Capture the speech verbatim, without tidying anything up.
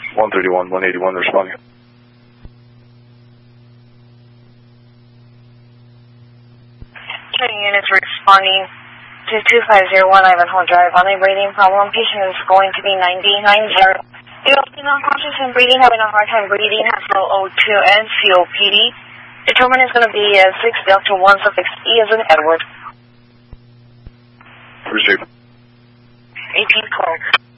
one thirty-one, one eighty-one responding. Training units responding to two five zero one Ivanhoe Drive. On a breathing problem, patient is going to be ninety, ninety. He will be non-conscious and breathing, having a hard time breathing, has low O two and C O P D. Determinant is going to be uh, six Delta one suffix E as in Edward. Received. eighteen twelve.